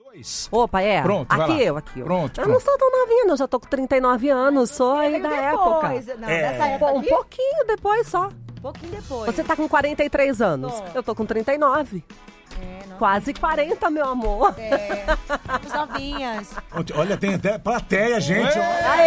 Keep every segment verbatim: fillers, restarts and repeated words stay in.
Dois. Opa, é? Pronto, aqui eu, aqui eu. Pronto, eu pronto. não sou tão novinha, não. Já tô com trinta e nove anos, sou aí da depois. época. Não, É. dessa época Pô, um aqui? pouquinho depois só. Um pouquinho depois. Você tá com quarenta e três anos. Tô. Eu tô com trinta e nove. É, não. Quase quarenta, meu amor. É, os novinhas. Olha, tem até plateia, gente. Aê!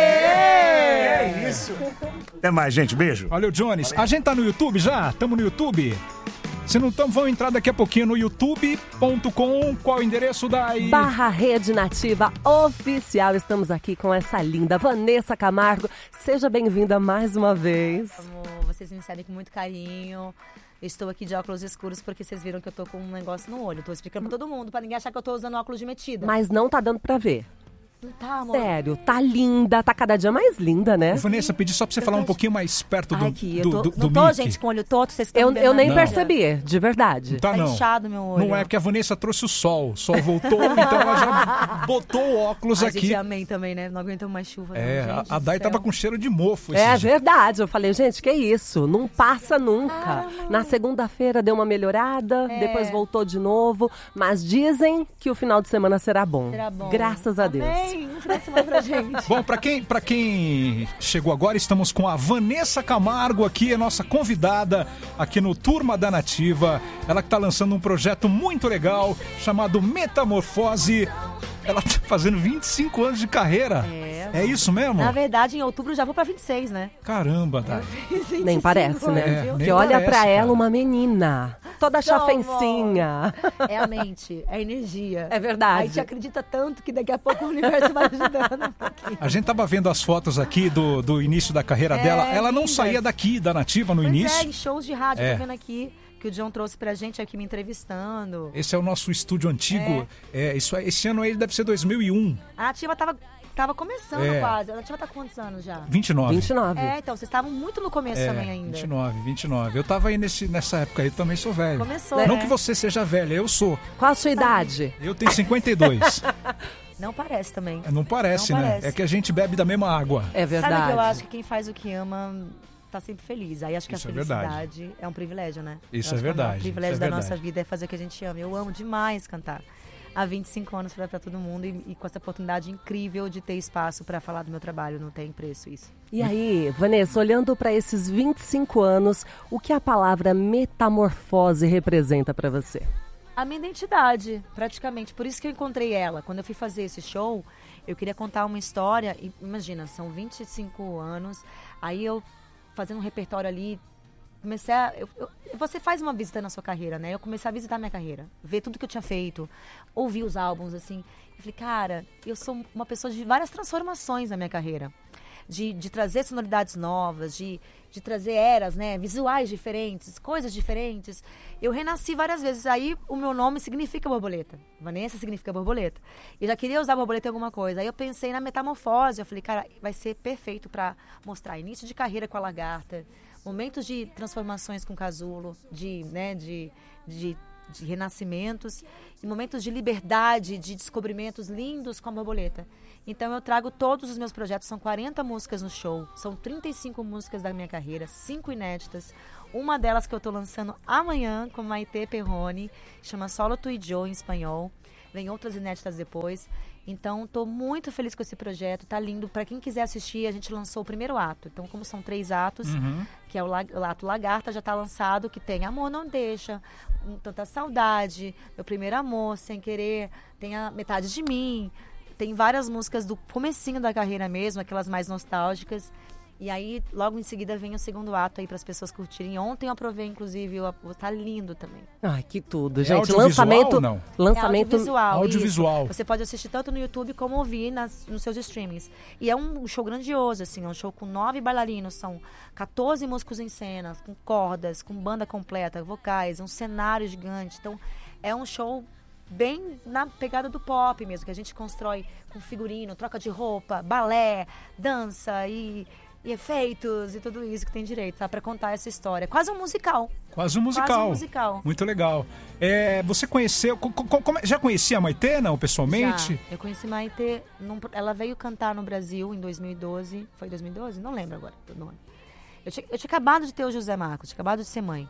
É isso. Até mais, gente. Beijo. Olha o Jones. A gente tá no YouTube já? Tamo no YouTube? Se não estamos, vamos entrar daqui a pouquinho no youtube ponto com. Qual é o endereço daí? Barra Rede Nativa Oficial. Estamos aqui com essa linda Vanessa Camargo. Seja bem-vinda mais uma vez. Amor, vocês me recebem com muito carinho. Estou aqui de óculos escuros porque vocês viram que eu tô com um negócio no olho. Tô explicando pra todo mundo, pra ninguém achar que eu tô usando óculos de metida. Mas não tá dando pra ver. Não tá, amor? Sério, tá linda. Tá cada dia mais linda, né? Vanessa, pedi só pra você falar um pouquinho mais perto do, Ai, aqui, do, eu tô, do, do não tô, mic. gente, com o olho torto, vocês estão Eu, me vendo eu na nem mídia. percebi, de verdade. Tá, Tá não. inchado meu olho. Não é porque a Vanessa trouxe o sol. O sol voltou, então ela já botou o óculos Ai, aqui. gente, amém também, né? Não aguento mais chuva. É, não, a, gente a do Dai céu. tava com cheiro de mofo. É esses dias. verdade. Eu falei, gente, que isso? Não passa nunca. Na segunda-feira deu uma melhorada, É. depois voltou de novo. Mas dizem que o final de semana será bom. Será bom. Graças a Deus. Amém. Um final de semana pra gente. Bom, pra quem, pra quem chegou agora, estamos com a Vanessa Camargo aqui, a nossa convidada aqui no Turma da Nativa. Ela que tá lançando um projeto muito legal chamado Metamorfose. Ela tá fazendo vinte e cinco anos de carreira. É. É isso mesmo? Na verdade, em outubro já vou pra vinte e seis, né? Caramba, Dai. Nem parece, né? É, Porque nem olha parece, pra ela cara. uma menina. Toda Sou, chafencinha. É a mente, é a energia. É verdade. A gente acredita tanto que daqui a pouco o universo vai ajudando um pouquinho. A gente tava vendo as fotos aqui do, do início da carreira É, dela. Ela não lindas. saía daqui, da Nativa, no Pois início. é, em shows de rádio, É. tô vendo aqui, que o John trouxe pra gente aqui me entrevistando. Esse é o nosso estúdio antigo. É. isso, aí- esse ano aí deve ser dois mil e um. A Nativa tava, tava começando É. quase. A Nativa tá com quantos anos já? vinte e nove. vinte e nove. É, então, vocês estavam muito no começo É, também ainda. vinte e nove, vinte e nove. Eu tava aí nesse, nessa época aí, também sou velho. Começou, Não né? que você seja velha, eu sou. Qual a sua idade? Eu tenho cinquenta e dois. Não parece também. Não parece, Não né? parece. É que a gente bebe da mesma água. É verdade. Sabe que eu acho que quem faz o que ama tá sempre feliz. Aí acho que Isso a é verdade. felicidade é um privilégio, né? Isso Eu é acho que verdade, O privilégio isso é da nossa verdade. vida é fazer o que a gente ama. Eu amo demais cantar. Há vinte e cinco anos pra, pra todo mundo e, e com essa oportunidade incrível de ter espaço pra falar do meu trabalho. Não tem preço isso. E aí, Vanessa, olhando para esses vinte e cinco anos, o que a palavra metamorfose representa para você? A minha identidade, praticamente. Por isso que eu encontrei ela. Quando eu fui fazer esse show, eu queria contar uma história. E, imagina, são vinte e cinco anos. Aí eu, fazendo um repertório ali, comecei a... Eu, eu- você faz uma visita na sua carreira, né? Eu comecei a visitar minha carreira. Ver tudo que eu tinha feito. Ouvir os álbuns, assim. Eu falei, cara, eu sou uma pessoa de várias transformações na minha carreira. De, de trazer sonoridades novas, de, de trazer eras, né? Visuais diferentes, coisas diferentes. Eu renasci várias vezes. Aí o meu nome significa borboleta. Vanessa significa borboleta. Eu já queria usar borboleta em alguma coisa. Aí eu pensei na metamorfose. Eu falei, cara, vai ser perfeito para mostrar início de carreira com a lagarta, momentos de transformações com o casulo, de, né, de, de, de renascimentos, e momentos de liberdade, de descobrimentos lindos com a borboleta. Então eu trago todos os meus projetos, são quarenta músicas no show, são trinta e cinco músicas da minha carreira, cinco inéditas. Uma delas que eu tô lançando amanhã com Maite Perrone, chama Solo Tu e Yo em espanhol. Vem outras inéditas depois. Então, tô muito feliz com esse projeto, tá lindo. Para quem quiser assistir, a gente lançou o primeiro ato. Então, como são três atos, Uhum. que é o, lag- o ato Lagarta, já tá lançado, que tem Amor Não Deixa, um, Tanta Saudade, Meu Primeiro Amor, Sem Querer, tem a Metade de Mim, tem várias músicas do comecinho da carreira mesmo, aquelas mais nostálgicas. E aí, logo em seguida, vem o segundo ato aí para as pessoas curtirem. Ontem eu aprovei, inclusive, o, o, tá lindo também. Ai, que tudo, É gente. audiovisual lançamento, ou não? lançamento É audiovisual. Audiovisual. Isso. Você pode assistir tanto no YouTube como ouvir nas, nos seus streamings. E é um show grandioso, assim. É um show com nove bailarinos. São quatorze músicos em cena, com cordas, com banda completa, vocais. É um cenário gigante. Então, é um show bem na pegada do pop mesmo, que a gente constrói com figurino, troca de roupa, balé, dança e... e efeitos e tudo isso que tem direito, tá? Pra contar essa história. Quase um musical. Quase um musical. Quase um musical. Muito legal. É, você conheceu... co- co- como- já conhecia a Maitê, não, pessoalmente? Já. Eu conheci Maite, num, ela veio cantar no Brasil em dois mil e doze. Foi dois mil e doze? Não lembro agora do nome. Eu tinha, eu tinha acabado de ter o José Marcos, tinha acabado de ser mãe.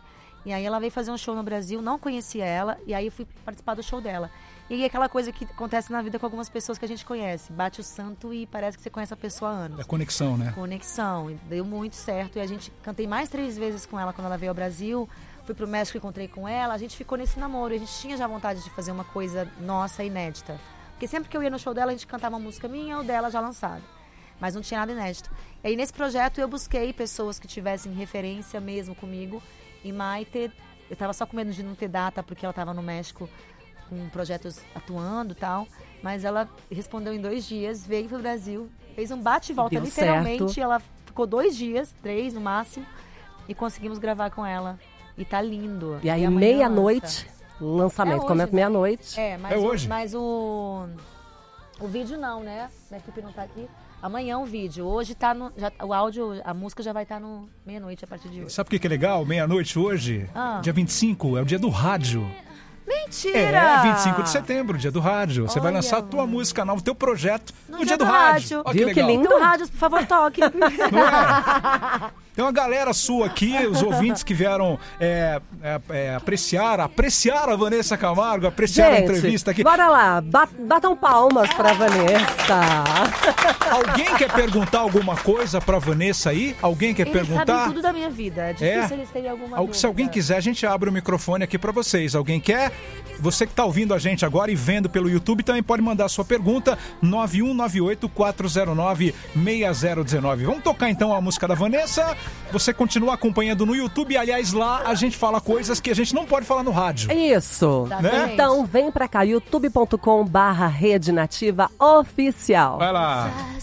E aí ela veio fazer um show no Brasil, não conhecia ela, e aí eu fui participar do show dela. E aí aquela coisa que acontece na vida com algumas pessoas que a gente conhece. Bate o santo e parece que você conhece a pessoa há anos. É conexão, né? Conexão. E deu muito certo. E a gente cantei mais três vezes com ela quando ela veio ao Brasil. Fui pro México e encontrei com ela. A gente ficou nesse namoro. E a gente tinha já vontade de fazer uma coisa nossa, inédita. Porque sempre que eu ia no show dela, a gente cantava uma música minha ou dela já lançada. Mas não tinha nada inédito. E aí nesse projeto eu busquei pessoas que tivessem referência mesmo comigo. E Maite, eu tava só com medo de não ter data, porque ela tava no México com projetos atuando e tal, mas ela respondeu em dois dias, veio pro Brasil, fez um bate e volta, Deu literalmente, certo. ela ficou dois dias, três no máximo, e conseguimos gravar com ela. E tá lindo. E aí, amanhã meia-noite, lança. lançamento. É hoje, Começa né? meia-noite. É, mas, É o, hoje. mas o, o vídeo não, né? A equipe não tá aqui. Amanhã o vídeo. Hoje tá no. Já, o áudio, a música já vai estar no meia-noite a partir de hoje. Sabe o que que é legal? Meia-noite hoje, Ah. dia vinte e cinco, é o dia do rádio. Mentira! É, vinte e cinco de setembro, dia do rádio. Você vai Olha, lançar a tua mano. música nova, o teu projeto no, No dia, do rádio. Olha Viu que legal. lindo? Então, rádios, por favor, toque. Não é? Tem uma galera sua aqui, os ouvintes que vieram é, é, é, apreciar, apreciar a Vanessa Camargo, apreciar a entrevista aqui. Bora lá, bat- batam palmas pra Vanessa. Alguém quer perguntar alguma coisa pra Vanessa aí? Alguém quer Eles perguntar? sabem tudo da minha vida. É difícil É? eles terem alguma Al- dúvida. Se alguém quiser, a gente abre o microfone aqui pra vocês. Alguém quer? Você que está ouvindo a gente agora e vendo pelo YouTube também pode mandar sua pergunta nove um nove oito quatro zero nove seis zero um nove. Vamos tocar então a música da Vanessa. Você continua acompanhando no YouTube. Aliás, lá a gente fala coisas que a gente não pode falar no rádio. Isso. Exatamente. Então vem pra cá, youtube ponto com barra Rede Nativa Oficial. Vai lá. Faz